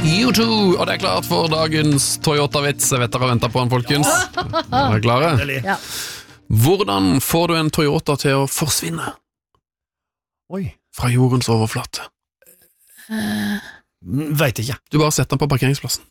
U2, og det klart for dagens Toyota-vits. Jeg vet dere har ventet på den, folkens. Er dere klare? Ja. Hvordan får du en Toyota til å forsvinne? Oi. Fra jordens overflate. Vet ikke. Du bare setter den på parkeringsplassen.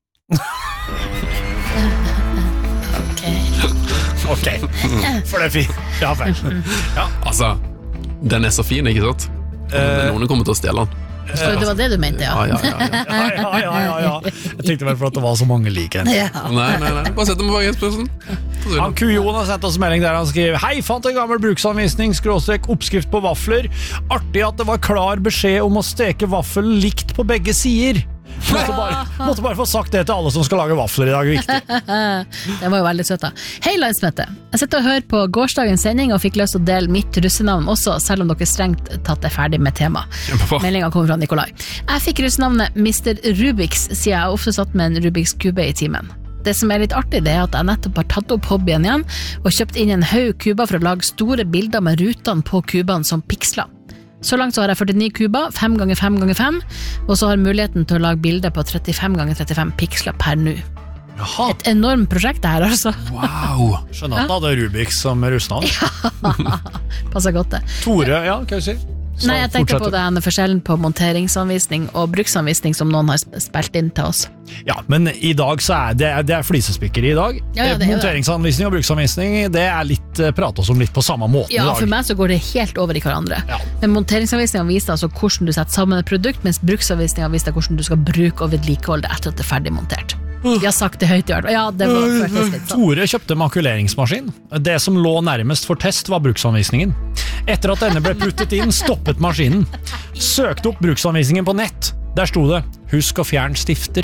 Ok, for det er fint. Ja, vel. Ja. Altså, den er så fin, ikke sant? Noen kommer til å stjele den. Så det var det du mente, ja? Ja. Jeg tenkte vel for at det var så mange like. Ja. Nei, bare sett den på parkeringsplassen. Han Kujon har sendt oss melding der han skriver: Hei, fant en gammel bruksanvisning / oppskrift på vafler. Artig at det var klar beskjed om å steke vaffel likt på begge sider. Måtte bare få sagt det til alle som skal lage vafler i dag. Viktig. Det var jo veldig søtt da. Hei landsmøte. Jeg sitter og hører på gårsdagens sending og fikk lyst til å dele mitt russenavn også, selv om dere strengt tatt er ferdig med tema. Meldingen kommer fra Nikolai. Jeg fikk russenavnet Mr. Rubiks, siden jeg ofte satt med en Rubiks kube i timen. Det som er litt artig, det er at jeg nettopp har tatt opp hobbyen igjen og kjøpt inn en haug kuber for å lage store bilder med rutene på kubene som piksler. Så langt så har jeg 49 kuber, 5x5x5, og så har jeg muligheten til å lage bilder på 35x35 piksler per nå. Jaha. Et enormt prosjekt det her, altså. Wow. Skjønner at han hadde Rubiks som rusnavn. Passer godt det. Tore, ja, hva sier du? Nei, jeg tenker på denne forskjellen på monteringsanvisning og bruksanvisning som noen har spilt inn til oss. Ja, men i dag så det er flisespikkeri i dag. Ja, det er det. Monteringsanvisning og bruksanvisning, det er litt, prates om litt på samme måte i Ja, dag. for meg så går det helt over i hverandre. Ja. Men monteringsanvisningen viser altså hvordan du setter sammen et produkt, mens bruksanvisningen viser hvordan du skal bruke og vedlikeholde det etter at det er ferdig montert. Vi har sagt det høyt i hvert fall. Ja, det var faktisk litt sånn. Tore kjøpte makuleringsmaskin. Det som lå nærmest for test var bruksanvisningen. Etter at denne ble puttet inn, stoppet maskinen. Søkte opp bruksanvisningen på nett. Der sto det: husk å fjerne stifter.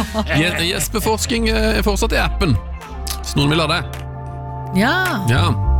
Gjespeforsking er fortsatt i appen. Så noen vil ha det. Ja. Ja.